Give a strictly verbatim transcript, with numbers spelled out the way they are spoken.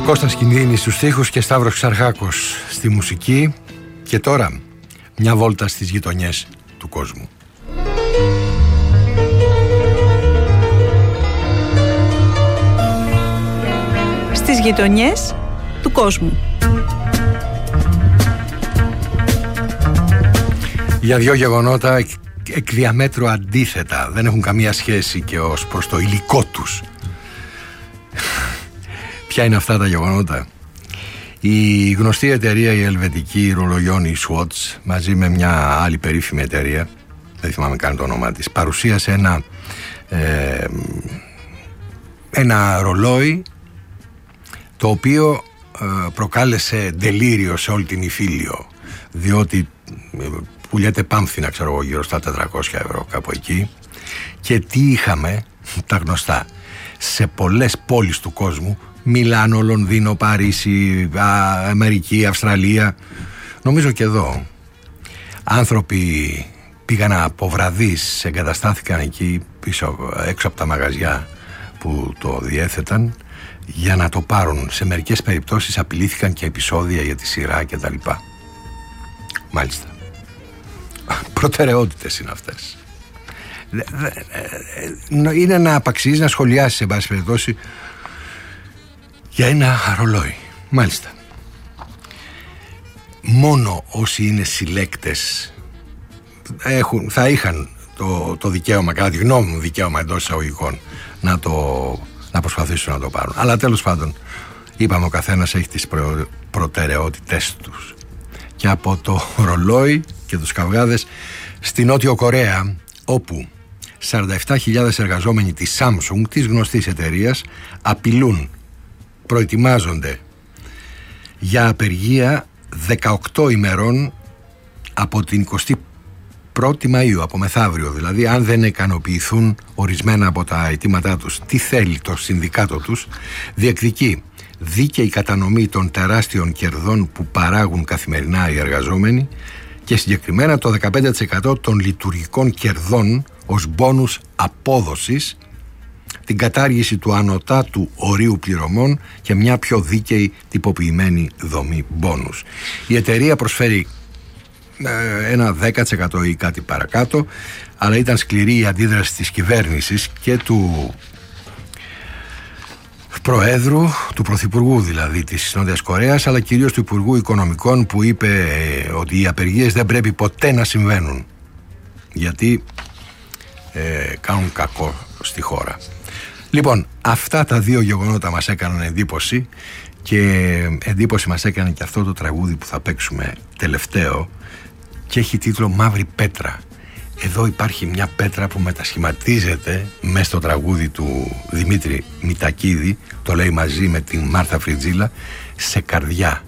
Κώστας Κινδύνης στους στίχους και Σταύρος Ξαρχάκος στη μουσική. Και τώρα μια βόλτα στις γειτονιές του κόσμου. Στις γειτονιές του κόσμου. Για δύο γεγονότα εκ, εκ διαμέτρου αντίθετα, δεν έχουν καμία σχέση και ως προς το υλικό τους. Ποια είναι αυτά τα γεγονότα? Η γνωστή εταιρεία, η ελβετική ρολογιών, η Swatch, μαζί με μια άλλη περίφημη εταιρεία, δεν θυμάμαι καν το όνομά της, παρουσίασε ένα ε, ένα ρολόι το οποίο ε, προκάλεσε ντελήριο σε όλη την Ιφίλιο, διότι ε, πουλιέται πάμφθηνα, ξέρω εγώ, γύρω στα τετρακόσια ευρώ, κάπου εκεί. Και τι είχαμε? Τα γνωστά. Σε πολλές πόλεις του κόσμου, Μιλάνο, Λονδίνο, Παρίσι, Α, Αμερική, Αυστραλία, νομίζω και εδώ, άνθρωποι πήγαν από βραδείς, εγκαταστάθηκαν εκεί πίσω, έξω από τα μαγαζιά που το διέθεταν, για να το πάρουν. Σε μερικές περιπτώσεις απειλήθηκαν και επεισόδια για τη σειρά και τα λοιπά. Μάλιστα. Προτεραιότητες είναι αυτές. Είναι να απαξίζει να σχολιάσει, σε πάση περιπτώσει, για ένα ρολόι. Μάλιστα. Μόνο όσοι είναι συλλέκτες έχουν, θα είχαν το, το δικαίωμα, κατά τη γνώμη μου δικαίωμα εντός εισαγωγικών, να, το, να προσπαθήσουν να το πάρουν. Αλλά τέλος πάντων, είπαμε, ο καθένας έχει τις προ, προτεραιότητες τους. Και από το ρολόι και τους καυγάδες στη Νότιο Κορέα, όπου σαράντα επτά χιλιάδες εργαζόμενοι της Samsung, της γνωστής εταιρείας, απειλούν, προετοιμάζονται για απεργία δεκαοκτώ ημερών από την εικοστή πρώτη Μαΐου, από μεθαύριο δηλαδή, αν δεν ικανοποιηθούν ορισμένα από τα αιτήματά τους. Τι θέλει το συνδικάτο τους? Διεκδικεί δίκαιη κατανομή των τεράστιων κερδών που παράγουν καθημερινά οι εργαζόμενοι και συγκεκριμένα το δεκαπέντε τοις εκατό των λειτουργικών κερδών ως μπόνους απόδοσης, την κατάργηση του ανωτάτου ορίου πληρωμών και μια πιο δίκαιη τυποποιημένη δομή μπόνους. Η εταιρεία προσφέρει ε, ένα δέκα τοις εκατό ή κάτι παρακάτω, αλλά ήταν σκληρή η αντίδραση της κυβέρνησης και του Προέδρου, του Πρωθυπουργού δηλαδή της Νότιας Κορέας, αλλά κυρίως του Υπουργού Οικονομικών, που είπε ε, ότι οι απεργίες δεν πρέπει ποτέ να συμβαίνουν, γιατί ε, κάνουν κακό στη χώρα. Λοιπόν, αυτά τα δύο γεγονότα μας έκαναν εντύπωση, και εντύπωση μας έκανε και αυτό το τραγούδι που θα παίξουμε τελευταίο, και έχει τίτλο Μαύρη Πέτρα. Εδώ υπάρχει μια πέτρα που μετασχηματίζεται μέσα στο τραγούδι του Δημήτρη Μητακίδη, το λέει μαζί με την Μάρθα Φριτζίλα, σε καρδιά.